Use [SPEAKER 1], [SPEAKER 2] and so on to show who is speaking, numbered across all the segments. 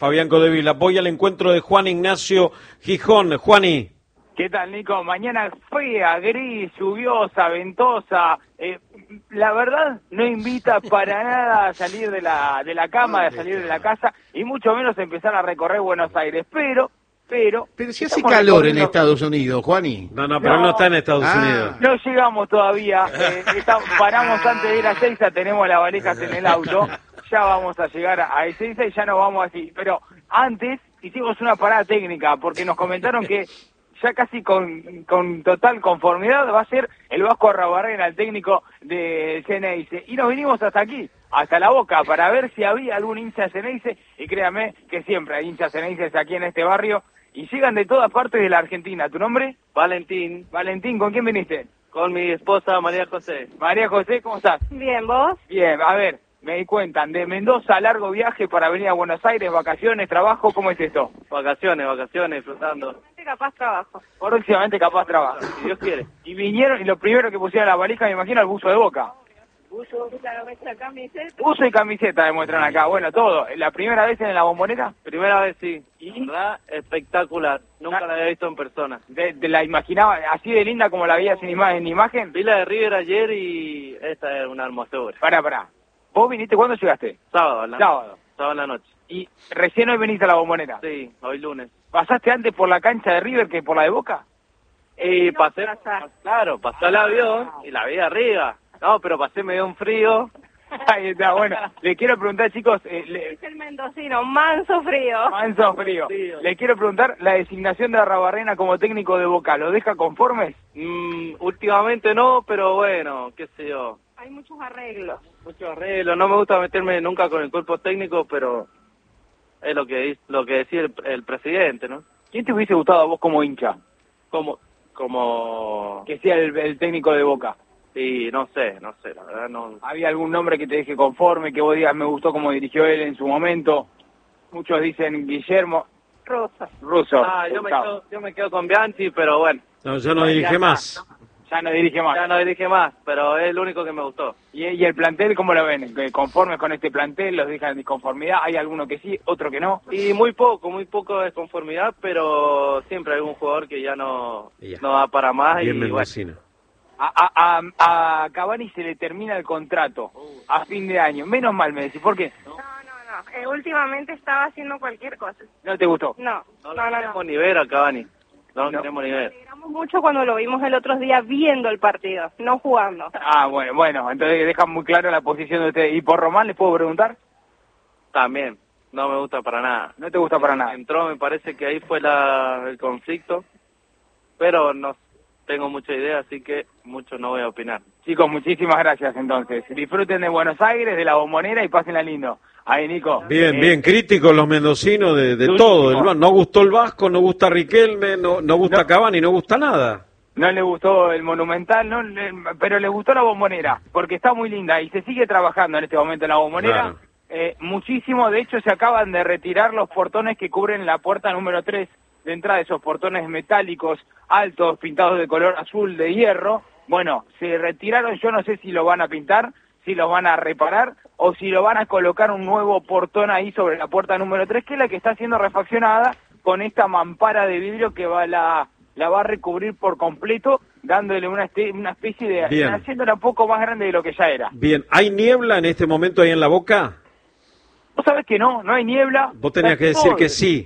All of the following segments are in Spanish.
[SPEAKER 1] Fabián Codevila. Voy al encuentro de Juan Ignacio Gijón. Juani.
[SPEAKER 2] ¿Qué tal, Nico? Mañana fea, gris, lluviosa, ventosa. La verdad, no invita para nada a salir de la cama, a salir de la casa, y mucho menos empezar a recorrer Buenos Aires. Pero
[SPEAKER 3] si hace calor en Estados Unidos, Juani.
[SPEAKER 1] No, pero él no está en Estados Unidos.
[SPEAKER 2] No llegamos todavía. Paramos antes de ir a Ezeiza, tenemos las valijas en el auto. Ya vamos a llegar a Ezeiza y ya nos vamos así. Pero antes hicimos una parada técnica porque nos comentaron que ya casi con total conformidad va a ser el Vasco Arrabarrena, el técnico de Xeneize. Y nos vinimos hasta aquí, hasta La Boca, para ver si había algún hincha Xeneize. Y créame que siempre hay hinchas Xeneize aquí en este barrio. Y llegan de todas partes de la Argentina. ¿Tu nombre?
[SPEAKER 4] Valentín.
[SPEAKER 2] Valentín, ¿con quién viniste?
[SPEAKER 4] Con mi esposa María José.
[SPEAKER 2] María José, ¿cómo estás?
[SPEAKER 5] Bien, ¿vos?
[SPEAKER 2] Bien, a ver, me cuentan, de Mendoza, largo viaje para venir a Buenos Aires, vacaciones, trabajo, ¿cómo es esto?
[SPEAKER 4] Vacaciones, disfrutando.
[SPEAKER 5] Capaz trabajo.
[SPEAKER 2] Próximamente capaz trabajo,
[SPEAKER 4] Si Dios quiere.
[SPEAKER 2] Y vinieron, y lo primero que pusieron a la valija, me imagino, el buzo de Boca. Buzo y camiseta demuestran acá, bueno, todo. ¿La primera vez en la Bombonera?
[SPEAKER 4] Primera vez sí.
[SPEAKER 2] ¿Y?
[SPEAKER 4] ¿Verdad? Espectacular. Nunca la había visto en persona.
[SPEAKER 2] ¿Te la imaginaba así de linda como la veías en imagen?
[SPEAKER 4] Vi la de River ayer y esta es una hermosura.
[SPEAKER 2] Pará. ¿Vos viniste, cuándo llegaste?
[SPEAKER 4] Sábado en la noche.
[SPEAKER 2] ¿Y recién hoy viniste a la Bombonera?
[SPEAKER 4] Sí, hoy lunes.
[SPEAKER 2] ¿Pasaste antes por la cancha de River que por la de Boca?
[SPEAKER 4] Pasé el avión y la vi arriba. No, pero pasé, me dio un frío.
[SPEAKER 2] Ahí está, bueno. Les quiero preguntar, chicos...
[SPEAKER 5] Es el mendocino, manso frío.
[SPEAKER 2] Manso frío. Les quiero preguntar, la designación de Arrabarrena como técnico de Boca, ¿lo deja conformes?
[SPEAKER 4] Últimamente no, pero bueno, qué sé yo.
[SPEAKER 5] Hay muchos arreglos.
[SPEAKER 4] No me gusta meterme nunca con el cuerpo técnico, pero es lo que decía el presidente, ¿no?
[SPEAKER 2] ¿Quién te hubiese gustado a vos como hincha?
[SPEAKER 4] Como...
[SPEAKER 2] Que sea el técnico de Boca.
[SPEAKER 4] Sí, no sé, la verdad no...
[SPEAKER 2] ¿Había algún nombre que te deje conforme, que vos digas, me gustó como dirigió él en su momento? Muchos dicen Guillermo... Russo.
[SPEAKER 4] Yo me quedo con Bianchi, pero bueno.
[SPEAKER 1] No, yo no dirige más.
[SPEAKER 2] Ya no dirige más.
[SPEAKER 4] Pero es el único que me gustó.
[SPEAKER 2] ¿Y el plantel cómo lo ven? ¿Conformes con este plantel? ¿Los dejan en disconformidad? ¿Hay alguno que sí, otro que no?
[SPEAKER 4] Y muy poco de conformidad, pero siempre hay algún jugador que ya no va para más.
[SPEAKER 1] Bien
[SPEAKER 4] y
[SPEAKER 1] mendocino.
[SPEAKER 4] Bueno.
[SPEAKER 2] A Cavani se le termina el contrato a fin de año. Menos mal, me decís. ¿Por qué?
[SPEAKER 5] No. Últimamente estaba haciendo cualquier cosa.
[SPEAKER 2] ¿No te gustó?
[SPEAKER 5] No.
[SPEAKER 4] No tenemos ni ver a Cavani. No tenemos ni ver.
[SPEAKER 5] Nos alegramos mucho cuando lo vimos el otro día viendo el partido, no jugando.
[SPEAKER 2] Ah, bueno. Entonces dejan muy claro la posición de ustedes. ¿Y por Román les puedo preguntar?
[SPEAKER 4] También. No me gusta para nada.
[SPEAKER 2] ¿No te gusta para nada?
[SPEAKER 4] Entró, me parece que ahí fue el conflicto. Pero no tengo mucha idea, así que mucho no voy a opinar.
[SPEAKER 2] Chicos, muchísimas gracias entonces. Disfruten de Buenos Aires, de la Bombonera y pásenla lindo. Ahí, Nico.
[SPEAKER 1] Bien críticos los mendocinos de todo. No gustó el Vasco, no gusta Riquelme, no gusta Cavani, no gusta nada.
[SPEAKER 2] No le gustó el Monumental, pero le gustó la Bombonera, porque está muy linda y se sigue trabajando en este momento en la Bombonera. Claro. Muchísimo, de hecho se acaban de retirar los portones que cubren la puerta número 3 de entrada, esos portones metálicos altos, pintados de color azul de hierro. Bueno, se retiraron, yo no sé si lo van a pintar, si lo van a reparar o si lo van a colocar un nuevo portón ahí sobre la puerta número 3, que es la que está siendo refaccionada con esta mampara de vidrio que la va a recubrir por completo, dándole una especie de... haciéndola un poco más grande de lo que ya era.
[SPEAKER 1] Bien, ¿hay niebla en este momento ahí en La Boca?
[SPEAKER 2] Vos sabés que no hay niebla.
[SPEAKER 1] Vos tenías que decir que sí.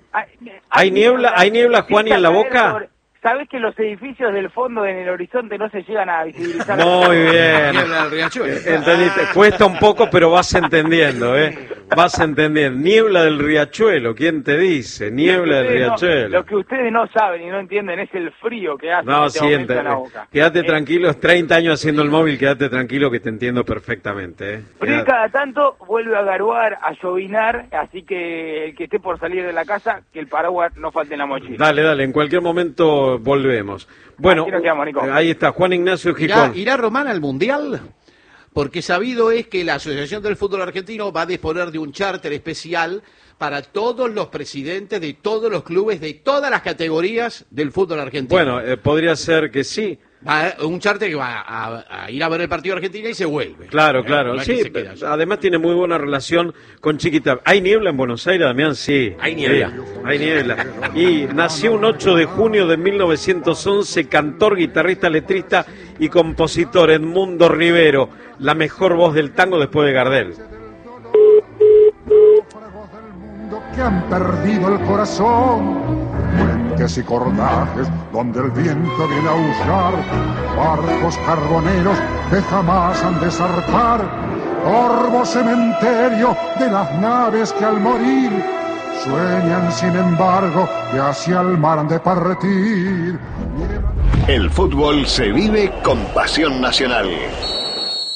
[SPEAKER 2] ¿Hay
[SPEAKER 1] niebla, Juan, y en La Boca?
[SPEAKER 2] ¿Sabés que los edificios del fondo en el horizonte no se llegan a visibilizar?
[SPEAKER 1] Muy bien. Entendiste, cuesta un poco, pero vas entendiendo, Vas entendiendo. Niebla del Riachuelo, ¿quién te dice? Niebla del Riachuelo.
[SPEAKER 2] Lo que ustedes no saben y no entienden es el frío que hace en este momento en La Boca.
[SPEAKER 1] Quédate tranquilo, 30 años haciendo el móvil, quédate tranquilo que te entiendo perfectamente.
[SPEAKER 2] Frío cada tanto vuelve a garuar, a llovinar, así que el que esté por salir de la casa, que el paraguas no falte en la mochila.
[SPEAKER 1] Dale, en cualquier momento volvemos. Bueno, ahí está, Juan Ignacio Gijón.
[SPEAKER 3] ¿Irá Román al Mundial? Porque sabido es que la Asociación del Fútbol Argentino va a disponer de un charter especial para todos los presidentes de todos los clubes de todas las categorías del fútbol argentino.
[SPEAKER 1] Bueno, podría ser que sí.
[SPEAKER 3] Un charter que va a ir a ver el partido de Argentina y se vuelve.
[SPEAKER 1] Claro.
[SPEAKER 3] No es que
[SPEAKER 1] Sí,
[SPEAKER 3] se queda allá.
[SPEAKER 1] además tiene muy buena relación con Chiquita. ¿Hay niebla en Buenos Aires, Damián? Sí.
[SPEAKER 6] Hay niebla.
[SPEAKER 1] Sí, hay niebla. Y nació un 8 de junio de 1911, cantor, guitarrista, letrista y compositor Edmundo Rivero, la mejor voz del tango después de Gardel.
[SPEAKER 7] Que han perdido el corazón, puentes y cordajes donde el viento viene a aullar, barcos carboneros que jamás han de zarpar, torvo cementerio de las naves que al morir sueñan sin embargo que hacia el mar han de partir.
[SPEAKER 8] El fútbol se vive con pasión nacional.